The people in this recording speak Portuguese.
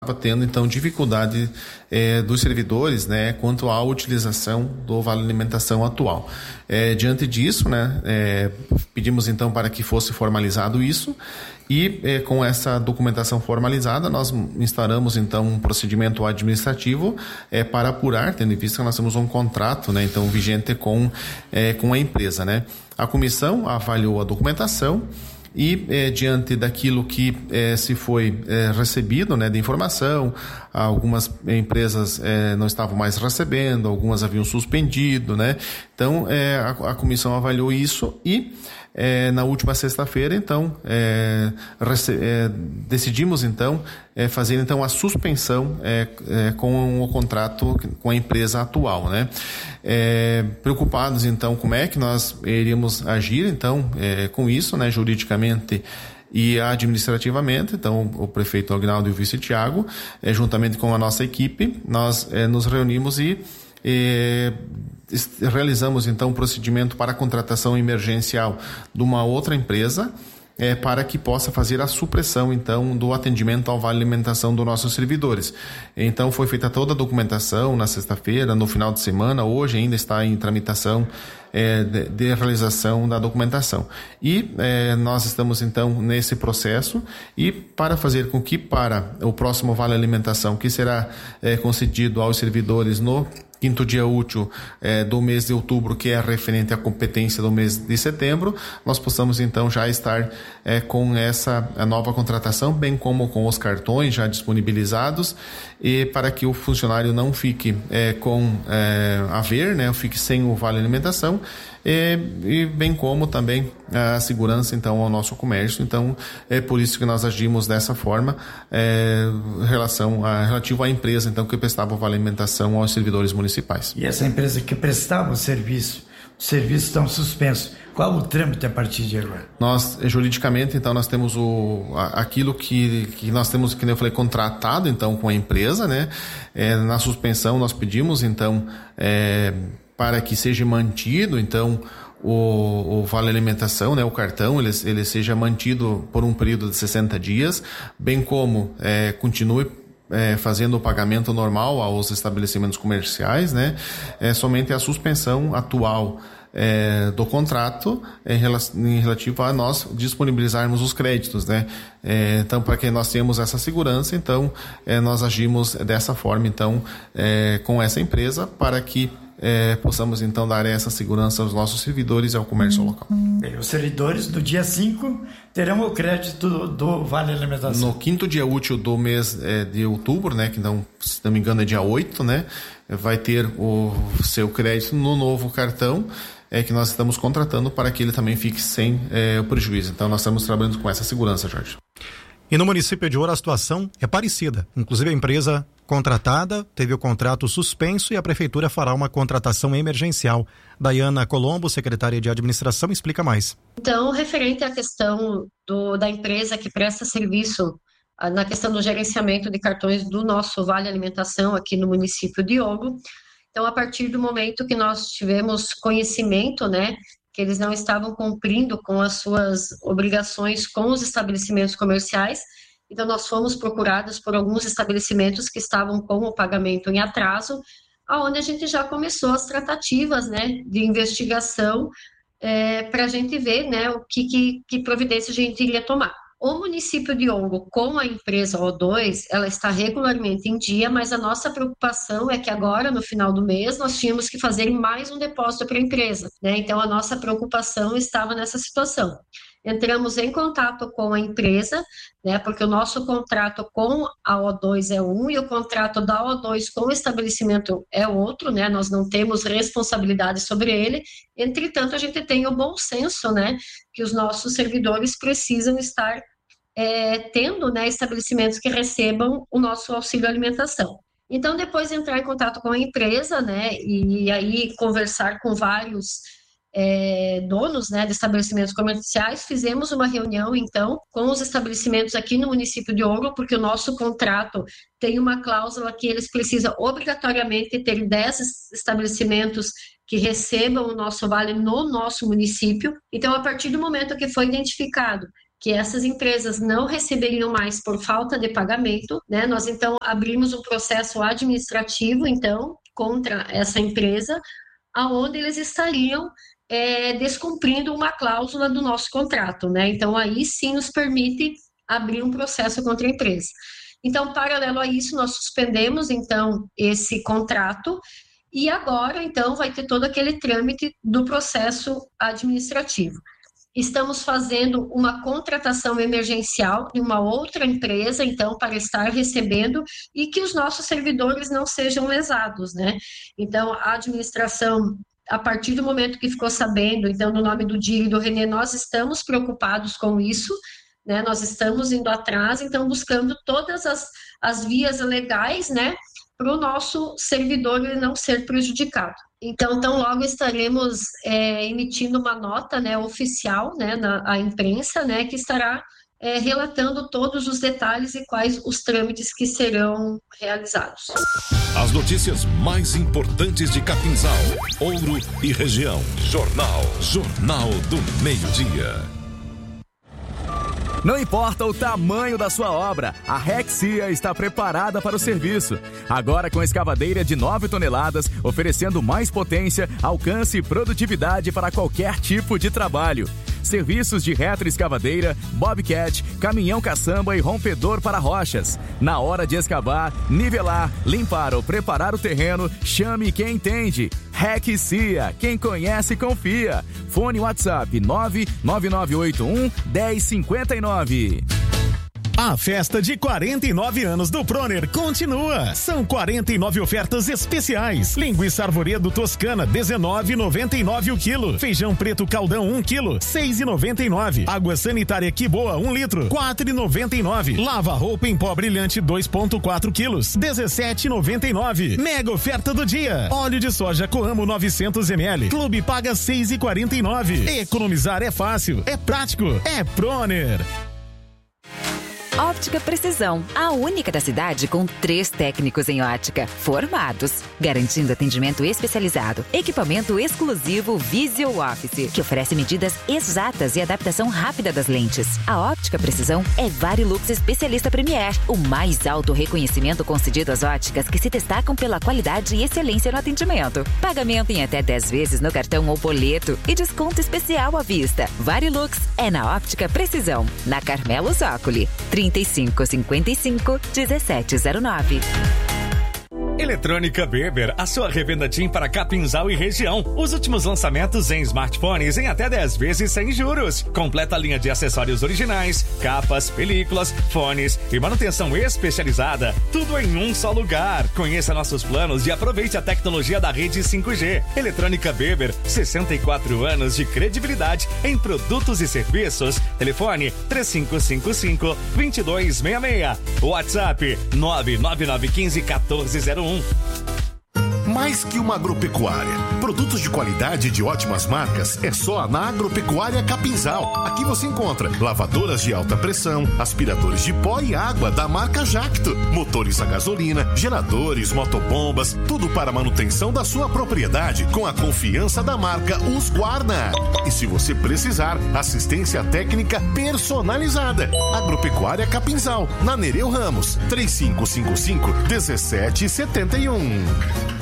tendo então dificuldade dos servidores, né, quanto à utilização do Vale Alimentação atual. Diante disso, né, pedimos então para que fosse formalizado isso e com essa documentação formalizada nós instauramos então um procedimento administrativo para apurar, tendo em vista que nós temos um contrato, né, então vigente com a empresa, né. A comissão avaliou a documentação e diante daquilo que se foi recebido, né, de informação, algumas empresas não estavam mais recebendo, algumas haviam suspendido, né, então a comissão avaliou isso e na última sexta-feira então decidimos então fazer então a suspensão com o contrato com a empresa atual, né. Preocupados então como é que nós iríamos agir então com isso, né, juridicamente e administrativamente. Então o prefeito Aguinaldo e o vice Tiago, juntamente com a nossa equipe, nós nos reunimos e realizamos então um procedimento para a contratação emergencial de uma outra empresa para que possa fazer a supressão então do atendimento ao Vale Alimentação dos nossos servidores. Então foi feita toda a documentação na sexta-feira, no final de semana, hoje ainda está em tramitação de realização da documentação. E nós estamos então nesse processo e para fazer com que para o próximo Vale Alimentação, que será concedido aos servidores no quinto dia útil do mês de outubro, que é referente à competência do mês de setembro, nós possamos então já estar com essa nova contratação, bem como com os cartões já disponibilizados, e para que o funcionário não fique com haver, né, fique sem o Vale Alimentação, e bem como também a segurança então ao nosso comércio. Então é por isso que nós agimos dessa forma relativo à empresa então que prestava o Vale Alimentação aos servidores municipais. E essa empresa que prestava o serviço, os serviços estão suspensos. Qual o trâmite a partir de agora? Nós, juridicamente, então, nós temos aquilo que nós temos, que eu falei, contratado, então, com a empresa, né? Na suspensão, nós pedimos, então, para que seja mantido, então, o Vale Alimentação, né? O cartão, ele seja mantido por um período de 60 dias, bem como continue fazendo o pagamento normal aos estabelecimentos comerciais, né? Somente a suspensão atual do contrato em relativo a nós disponibilizarmos os créditos, né? Então, para que nós tenhamos essa segurança, então nós agimos dessa forma, então com essa empresa, para que possamos então dar essa segurança aos nossos servidores e ao comércio local. Os servidores do dia 5 terão o crédito do Vale Alimentação. No quinto dia útil do mês de outubro, né, que não, se não me engano é dia 8, né, vai ter o seu crédito no novo cartão que nós estamos contratando, para que ele também fique sem o prejuízo. Então nós estamos trabalhando com essa segurança, Jorge. E no município de Ouro a situação é parecida. Inclusive a empresa contratada teve o contrato suspenso e a prefeitura fará uma contratação emergencial. Daiana Colombo, secretária de administração, explica mais. Então, referente à questão da empresa que presta serviço na questão do gerenciamento de cartões do nosso Vale Alimentação aqui no município de Ouro, então a partir do momento que nós tivemos conhecimento, né, que eles não estavam cumprindo com as suas obrigações com os estabelecimentos comerciais, então nós fomos procurados por alguns estabelecimentos que estavam com o pagamento em atraso, aonde a gente já começou as tratativas, né, de investigação para a gente ver, né, o que providência a gente iria tomar. O município de Ouro, com a empresa O2, ela está regularmente em dia, mas a nossa preocupação é que agora, no final do mês, nós tínhamos que fazer mais um depósito para a empresa, né? Então, a nossa preocupação estava nessa situação. Entramos em contato com a empresa, né, porque o nosso contrato com a O2 é um e o contrato da O2 com o estabelecimento é outro, né, nós não temos responsabilidade sobre ele. Entretanto, a gente tem o bom senso, né, que os nossos servidores precisam estar tendo, né, estabelecimentos que recebam o nosso auxílio alimentação. Então, depois de entrar em contato com a empresa, né, e aí conversar com vários donos, né, de estabelecimentos comerciais, fizemos uma reunião, então, com os estabelecimentos aqui no município de Ouro, porque o nosso contrato tem uma cláusula que eles precisam obrigatoriamente ter 10 estabelecimentos que recebam o nosso vale no nosso município. Então, a partir do momento que foi identificado que essas empresas não receberiam mais por falta de pagamento, né? Nós, então, abrimos um processo administrativo, então, contra essa empresa, aonde eles estariam descumprindo uma cláusula do nosso contrato, né? Então, aí sim nos permite abrir um processo contra a empresa. Então, paralelo a isso, nós suspendemos, então, esse contrato e agora, então, vai ter todo aquele trâmite do processo administrativo. Estamos fazendo uma contratação emergencial de uma outra empresa, então, para estar recebendo e que os nossos servidores não sejam lesados, né? Então, a administração, a partir do momento que ficou sabendo, então, no nome do Dírio e do Renê, nós estamos preocupados com isso, né? Nós estamos indo atrás, então, buscando todas as vias legais, né? Para o nosso servidor ele não ser prejudicado. Então, tão logo estaremos emitindo uma nota, né, oficial, né, à imprensa, né, que estará relatando todos os detalhes e quais os trâmites que serão realizados. As notícias mais importantes de Capinzal, Ouro e região. Jornal do Meio-Dia. Não importa o tamanho da sua obra, a Rexcia está preparada para o serviço. Agora com escavadeira de 9 toneladas, oferecendo mais potência, alcance e produtividade para qualquer tipo de trabalho. Serviços de retroescavadeira, bobcat, caminhão caçamba e rompedor para rochas. Na hora de escavar, nivelar, limpar ou preparar o terreno, chame quem entende. Rexcia, quem conhece confia. Fone WhatsApp 99981-1059. A festa de 49 anos do Proner continua. São 49 ofertas especiais. Linguiça Arvoredo Toscana, R$19,99 o quilo. Feijão preto Caldão, 1 quilo, R$6,99. Água sanitária Que Boa, 1 litro, R$4,99. Lava roupa em pó brilhante, 2,4 quilos, R$17,99. Mega oferta do dia. Óleo de soja Coamo 900 ml. Clube paga R$6,49. Economizar é fácil, é prático, é Proner. Óptica Precisão, a única da cidade com 3 técnicos em ótica formados, garantindo atendimento especializado, equipamento exclusivo Visual Office, que oferece medidas exatas e adaptação rápida das lentes. A Óptica Precisão é Varilux Especialista Premier, o mais alto reconhecimento concedido às óticas que se destacam pela qualidade e excelência no atendimento. Pagamento em até 10 vezes no cartão ou boleto e desconto especial à vista. Varilux é na Óptica Precisão, na Carmelo Zócoli, 3555-1709. Eletrônica Beber, a sua revenda TIM para Capinzal e região. Os últimos lançamentos em smartphones em até 10 vezes sem juros. Completa a linha de acessórios originais, capas, películas, fones e manutenção especializada. Tudo em um só lugar. Conheça nossos planos e aproveite a tecnologia da rede 5G. Eletrônica Beber, 64 anos de credibilidade em produtos e serviços. Telefone 3555-2266. WhatsApp 99915-1401. Mais que uma agropecuária. Produtos de qualidade e de ótimas marcas é só na Agropecuária Capinzal. Aqui você encontra lavadoras de alta pressão, aspiradores de pó e água da marca Jacto, motores a gasolina, geradores, motobombas, tudo para a manutenção da sua propriedade com a confiança da marca Husqvarna. E se você precisar, assistência técnica personalizada. Agropecuária Capinzal, na Nereu Ramos, 3555-1771.